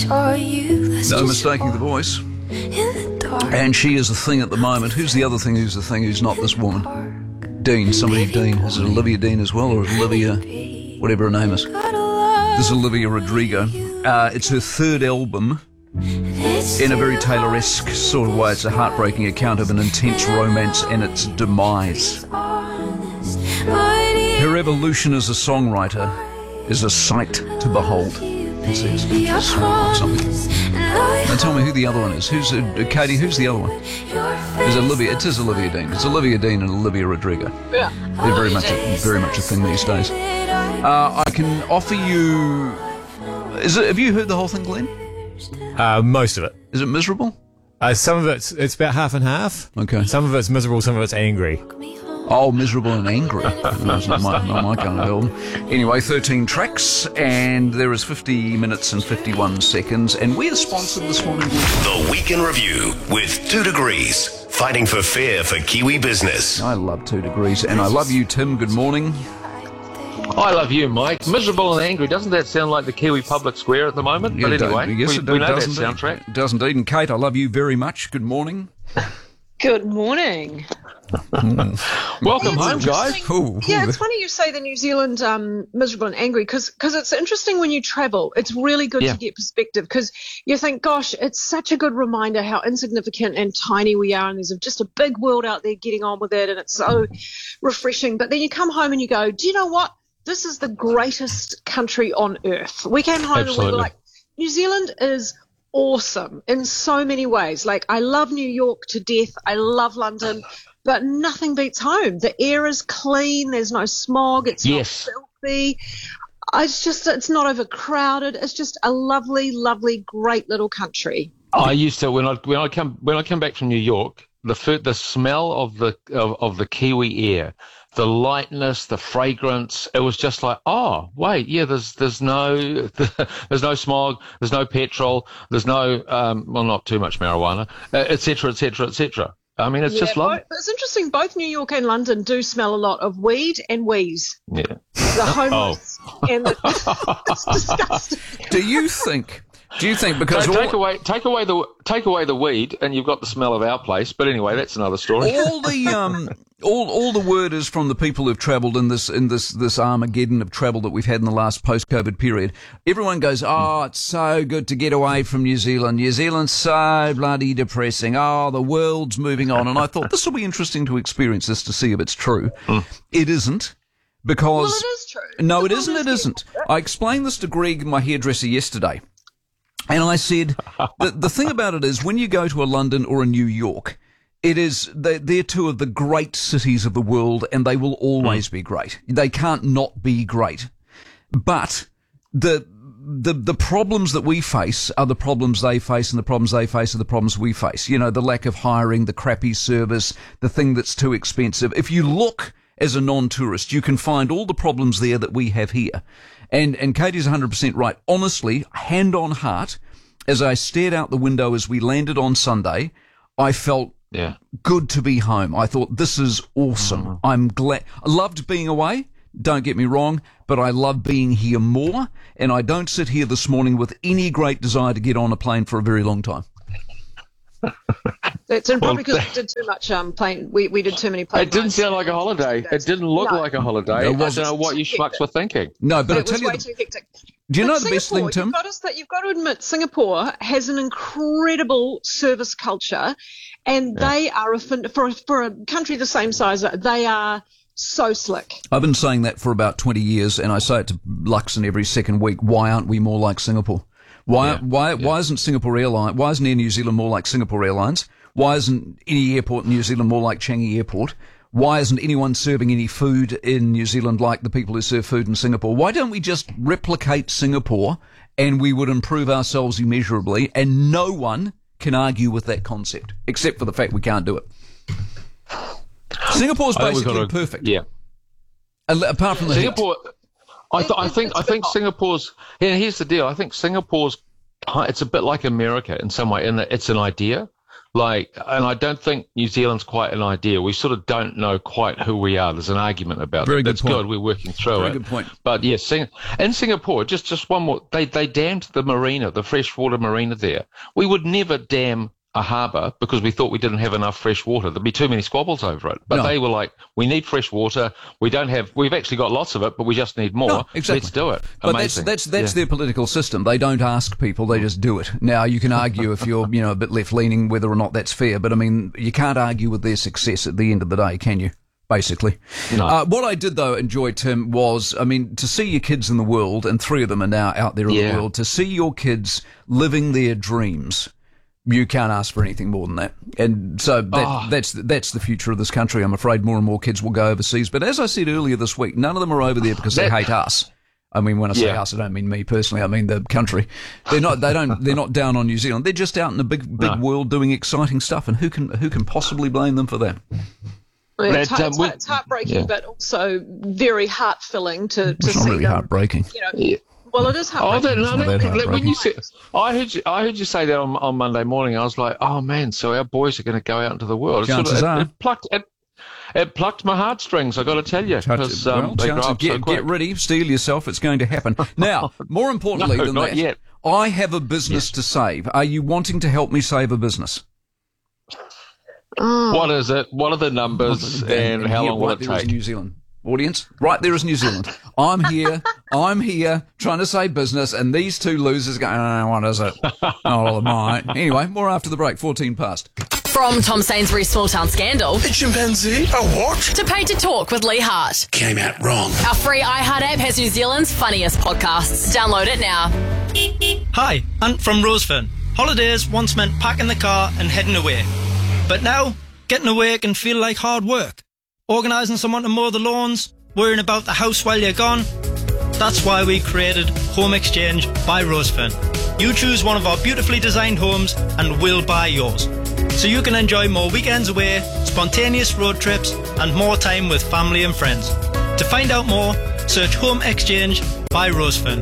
No mistaking the voice. And she is the thing at the moment. Who's the other thing who's the thing who's not this woman? Dean. Somebody Dean. Is it Olivia Dean as well, or Olivia, whatever her name is? This is Olivia Rodrigo. It's her third album. In a very Taylor-esque sort of way, it's a heartbreaking account of an intense romance and its demise. Her evolution as a songwriter is a sight to behold. It says, something. Now tell me who the other one is. Who's Katie? Who's the other one? Is Olivia? It is Olivia Dean. It's Olivia Dean and Olivia Rodrigo. Yeah, they're very much a thing these days. I can offer you. Have you heard the whole thing, Glenn? Most of it. Is it miserable? Some of it's about half and half. Okay. Some of it's miserable, some of it's angry. Oh, miserable and angry. That's not my kind of album. Anyway, 13 tracks, and there is 50 minutes and 51 seconds, and we are sponsored this morning. The Week in Review with 2 Degrees, fighting for fair for Kiwi business. I love 2 Degrees, and I love you, Tim. Good morning. I love you, Mike. Miserable and angry. Doesn't that sound like the Kiwi Public Square at the moment? Yeah, but anyway, yes, we know that soundtrack. It does indeed. And Kate, I love you very much. Good morning. Good morning. Welcome home, guys. Yeah, it's funny you say the New Zealand miserable and angry because it's interesting when you travel. It's really good to get perspective because you think, gosh, it's such a good reminder how insignificant and tiny we are, and there's just a big world out there getting on with it, and it's so refreshing. But then you come home and you go, do you know what? This is the greatest country on earth. We came home and we were like, New Zealand is awesome in so many ways. Like, I love New York to death. I love London. But nothing beats home. The air is clean. There's no smog. It's not filthy. It's not overcrowded. It's just a lovely, lovely, great little country. I used to when I come back from New York, the smell of the Kiwi air, the lightness, the fragrance, it was just like, oh wait, yeah, there's no smog, there's no petrol, there's no not too much marijuana, etc., etc., etc. I mean, it's just lovely. It's interesting. Both New York and London do smell a lot of weed and wheeze. Yeah. The homeless. And it's disgusting. Do you think because take away the weed and you've got the smell of our place? But anyway, that's another story. All the word is from the people who've travelled in this Armageddon of travel that we've had in the last post-COVID period. Everyone goes, oh, it's so good to get away from New Zealand. New Zealand's so bloody depressing. Oh, the world's moving on. And I thought this will be interesting to experience this to see if it's true. It isn't. Because it is true. No, it isn't. It isn't. I explained this to Greg, my hairdresser, yesterday. And I said, the thing about it is when you go to a London or a New York, they're two of the great cities of the world, and they will always be great. They can't not be great. But the problems that we face are the problems they face, and the problems they face are the problems we face. You know, the lack of hiring, the crappy service, the thing that's too expensive. If you look as a non-tourist, you can find all the problems there that we have here. And Katie's 100% right. Honestly, hand on heart, as I stared out the window as we landed on Sunday, I felt good to be home. I thought, this is awesome. I'm glad. I loved being away, don't get me wrong, but I love being here more, and I don't sit here this morning with any great desire to get on a plane for a very long time. It's probably because we did too much plane. We did too many planes. It didn't sound like a holiday. It didn't look like a holiday. I don't know what you schmucks were thinking. No, but it was way too hectic. Do you know the best thing, Tim? You've got to admit, Singapore has an incredible service culture, and they are for a country the same size. They are so slick. I've been saying that for about 20 years, and I say it to Luxon every second week. Why aren't we more like Singapore? Why isn't Singapore Airlines? Why isn't Air New Zealand more like Singapore Airlines? Why isn't any airport in New Zealand more like Changi Airport? Why isn't anyone serving any food in New Zealand like the people who serve food in Singapore? Why don't we just replicate Singapore and we would improve ourselves immeasurably, and no one can argue with that concept, except for the fact we can't do it. Singapore's basically perfect. Yeah. Apart from the Singapore, I think Singapore's. Yeah, here's the deal. I think Singapore's. It's a bit like America in some way, in that it's an idea. And I don't think New Zealand's quite an idea. We sort of don't know quite who we are. There's an argument about Very it. good That's point. good. We're working through it. Very good point. But yes, in Singapore, just one more. They dammed the marina, the freshwater marina there. We would never dam a harbour because we thought we didn't have enough fresh water. There'd be too many squabbles over it. But they were like, we need fresh water. We've actually got lots of it, but we just need more. No, exactly. Let's do it. But Amazing. that's their political system. They don't ask people; they just do it. Now you can argue if you're a bit left leaning whether or not that's fair, but I mean you can't argue with their success at the end of the day, can you? Basically, No. What I did though enjoy, Tim, was to see your kids in the world, and 3 of them are now out there in the world. To see your kids living their dreams. You can't ask for anything more than that. And so that's the future of this country. I'm afraid more and more kids will go overseas. But as I said earlier this week, none of them are over there because they hate us. I mean, when I say us, I don't mean me personally. I mean the country. They're not down on New Zealand. They're just out in the big world doing exciting stuff. And who can possibly blame them for that? It's heartbreaking, but also very heart-filling to It's see not really them, heartbreaking. Well, it is heartbreaking. When I heard you say that on Monday morning, I was like, oh man, so our boys are going to go out into the world. It plucked my heartstrings, I got to tell you. Because they grow up so quick. Get ready, steel yourself. It's going to happen. Now, more importantly than not that, yet. I have a business to save. Are you wanting to help me save a business? What is it? What are the numbers, and how long will it There is take? New Zealand. Audience, right there is New Zealand. I'm here trying to save business, and these 2 losers go, what is it? Oh, mine. Anyway, more after the break, 14 past. From Tom Sainsbury's Small Town Scandal A chimpanzee? A what? to Paid to Talk with Lee Hart. Came out wrong. Our free iHeart app has New Zealand's funniest podcasts. Download it now. Hi, Ant from Rosefern. Holidays once meant packing the car and heading away. But now, getting away can feel like hard work. Organising someone to mow the lawns, worrying about the house while you're gone. That's why we created Home Exchange by Rosefern. You choose one of our beautifully designed homes and we'll buy yours. So you can enjoy more weekends away, spontaneous road trips and more time with family and friends. To find out more, search Home Exchange by Rosefern.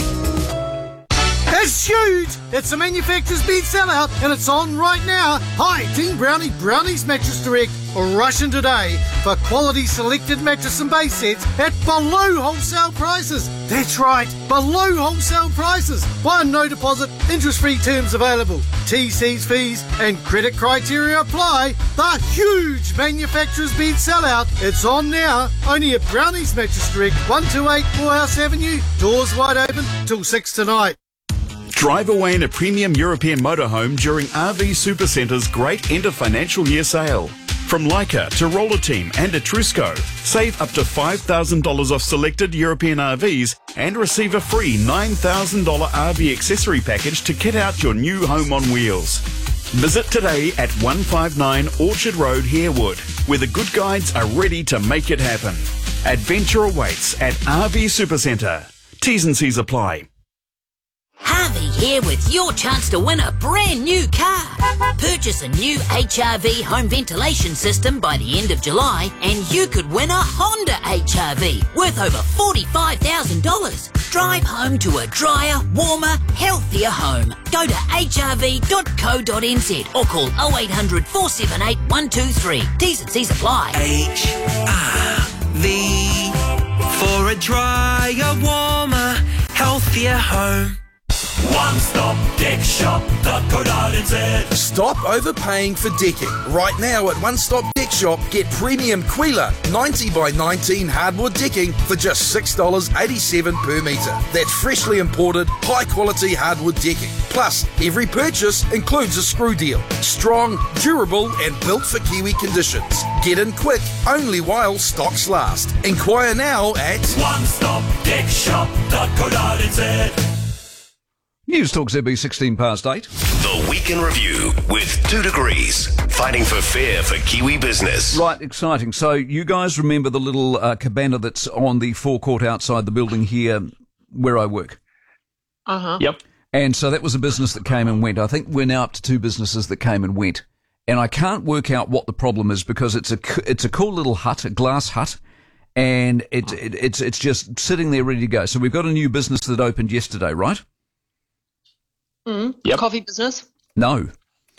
It's huge! It's a manufacturer's bed sellout and it's on right now. Hi, Team Brownie, Brownie's Mattress Direct. Rush in today for quality selected mattress and base sets at below wholesale prices. That's right, below wholesale prices. Buy no deposit, interest-free terms available. TC's fees and credit criteria apply. The huge manufacturer's bed sellout. It's on now, only at Brownie's Mattress Direct, 128 Morehouse Avenue. Doors wide open till 6 tonight. Drive away in a premium European motorhome during RV Supercenter's great end of financial year sale. From Leica to Roller Team and Etrusco, save up to $5,000 off selected European RVs and receive a free $9,000 RV accessory package to kit out your new home on wheels. Visit today at 159 Orchard Road, Harewood, where the good guides are ready to make it happen. Adventure awaits at RV Supercentre. T's and C's apply. Harvey here with your chance to win a brand new car. Purchase a new HRV home ventilation system by the end of July and you could win a Honda HRV worth over $45,000. Drive home to a drier, warmer, healthier home. Go to hrv.co.nz or call 0800 478 123. T's and C's apply. HRV for a drier, warmer, healthier home. OneStopDeckShop.co.nz. Stop overpaying for decking. Right now at One Stop Deck Shop, get premium Quila 90 by 19 hardwood decking for just $6.87 per metre. That's freshly imported, high quality hardwood decking. Plus, every purchase includes a screw deal. Strong, durable and built for Kiwi conditions. Get in quick, only while stocks last. Inquire now at OneStopDeckShop.co.nz. News Talk ZB 16 past 8. The Week in Review with 2 Degrees. Fighting for fair for Kiwi business. Right, exciting. So you guys remember the little cabana that's on the forecourt outside the building here where I work? Uh-huh. Yep. And so that was a business that came and went. I think we're now up to 2 businesses that came and went. And I can't work out what the problem is because it's a cool little hut, a glass hut, and it's just sitting there ready to go. So we've got a new business that opened yesterday, right? Yep. Coffee business? No.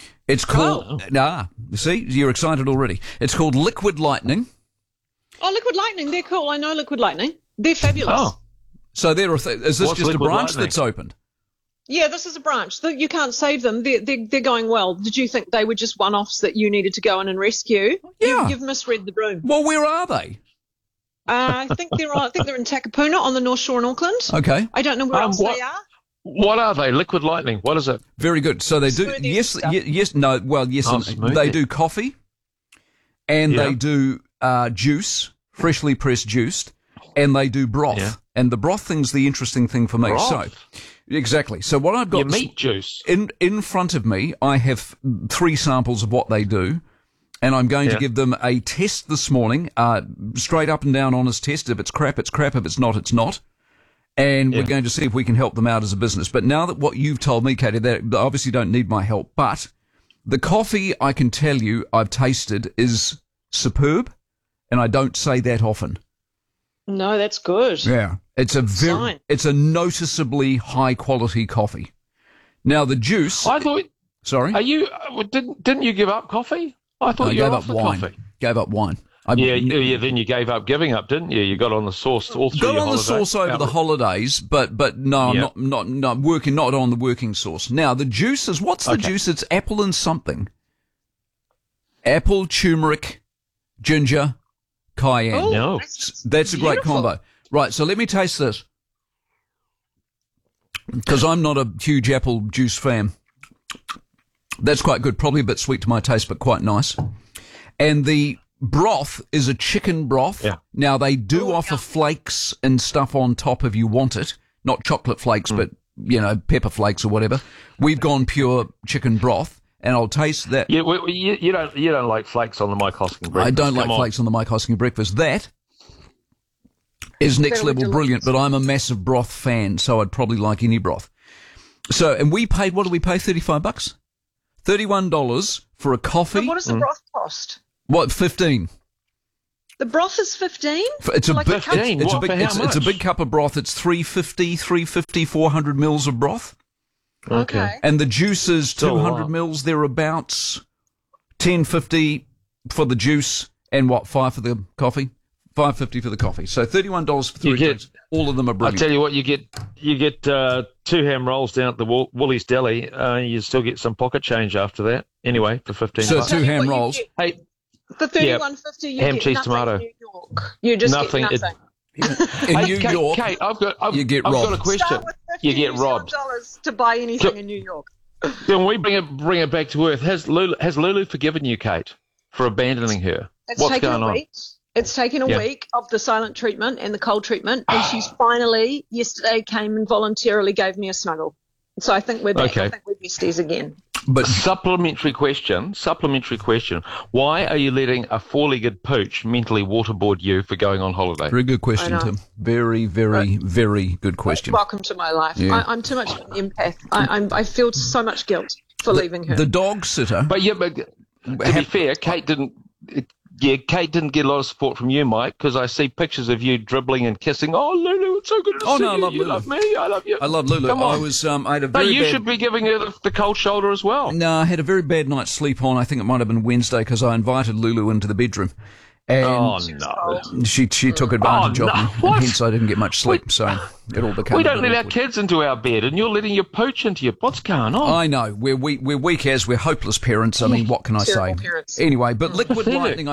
It's called... see, you're excited already. It's called Liquid Lightning. Oh, Liquid Lightning, they're cool. I know Liquid Lightning. They're fabulous. Oh. So is this What's just a Liquid branch Lightning? that's opened? Yeah, this is a branch. You can't save them. They're going well. Did you think they were just one-offs that you needed to go in and rescue? Yeah. You've misread the room. Well, where are they? I think they're in Takapuna on the North Shore in Auckland. Okay. I don't know where else they are. What are they? Liquid Lightning. What is it? Very good. So they do. Smoothies And they do coffee, and they do juice, freshly pressed juiced, and they do broth. Yeah. And the broth thing's the interesting thing for me. Broth? So, exactly. So what I've got Your meat juice. in front of me, I have 3 samples of what they do. And I'm going to give them a test this morning, straight up and down honest test. If it's crap, it's crap. If it's not, it's not. And we're going to see if we can help them out as a business. But now that what you've told me, Katie, they obviously don't need my help. But the coffee, I can tell you, I've tasted is superb. And I don't say that often. No, that's good. Yeah. It's a noticeably high quality coffee. Now the juice. I thought. Sorry? Are you? Didn't you give up coffee? I thought you gave were up off the wine. coffee. Gave up wine. Then you gave up giving up, didn't you? You got on the sauce all through Got your on the holiday. sauce over the holidays, but no, I'm not working, not on the working sauce. Now the juices. What's the juice? It's apple and something. Apple, turmeric, ginger, cayenne. Oh, No. That's a great combo. Right, so let me taste this. Because I'm not a huge apple juice fan. That's quite good. Probably a bit sweet to my taste, but quite nice. And the broth is a chicken broth. Yeah. Now, they do offer flakes and stuff on top if you want it. Not chocolate flakes, but, pepper flakes or whatever. We've gone pure chicken broth. And I'll taste that. You don't like flakes on the Mike Hosking breakfast. I don't like Come on. flakes on the Mike Hosking breakfast. That is next level brilliant, but I'm a massive broth fan, so I'd probably like any broth. So, and we paid, what did we pay? $35? $31 for a coffee. And what does the broth cost? What, 15? The broth is 15? It's a Like big, a cup? it's a big cup of broth. It's 350, 400 mils of broth. Okay. And the juice is Still a 200 lot. mils thereabouts, 10.50 for the juice, and what, 5 for the coffee? 5.50 for the coffee. So $31 for 3 drinks. All of them are I brilliant. tell you what, you get 2 ham rolls down at the Woolies Deli. You still get some pocket change after that. Anyway, for $15. So 2 ham rolls. Hey, The $31.50 you ham, get cheese, nothing tomato. in New York. You just Nothing. get nothing. In New Kate, York, Kate, I've got you get I've got robbed. a question. Start with 50 You get New Zealand robbed. dollars to buy anything in New York. Can we bring it back to earth? Has Lulu forgiven you, Kate, for abandoning her? It's What's taken going a on? week. It's taken a week of the silent treatment and the cold treatment, and she's finally, yesterday, came and voluntarily gave me a snuggle. So I think we're back. Okay. I think we're besties again. but Supplementary question. Why are you letting a 4-legged pooch mentally waterboard you for going on holiday? very good question, I know. Tim. Very, very, very good question. Welcome to my life. Yeah. I'm too much of an empath. I feel so much guilt for leaving her. The dog sitter. But to be fair, Kate didn't get a lot of support from you, Mike, because I see pictures of you dribbling and kissing. Oh, Lulu, it's so good to see no, I you. love You Lulu. love me. I love you. I love Lulu. Come on. I had a But very you bad... should be giving her the cold shoulder as well. No, I had a very bad night's sleep on. I think it might have been Wednesday because I invited Lulu into the bedroom. And Oh, no. she took advantage Oh, of no. me. What? And hence I didn't get much sleep, so it all became We a don't bit let our awkward. kids into our bed, and you're letting your pooch into your... What's going on? I know. We're weak as we're hopeless parents. I mean, what can I say? Terrible parents. Anyway, but Liquid Pathetic. Lightning,